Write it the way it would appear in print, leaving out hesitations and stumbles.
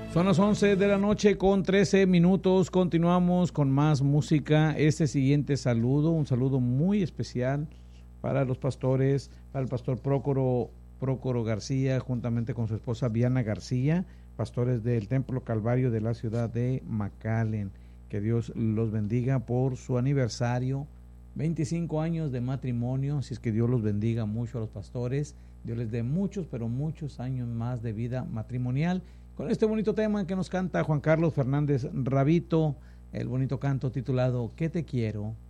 Son las 11 de la noche con 13 minutos. Continuamos con más música. Este siguiente saludo, un saludo muy especial para los pastores, para el pastor Prócoro García, juntamente con su esposa Viana García, pastores del Templo Calvario de la ciudad de McAllen. Que Dios los bendiga por su aniversario, 25 años de matrimonio. Así es que Dios los bendiga mucho a los pastores. Dios les dé muchos, pero muchos años más de vida matrimonial. Con este bonito tema que nos canta Juan Carlos Fernández Rabito, el bonito canto titulado ¿Qué te quiero?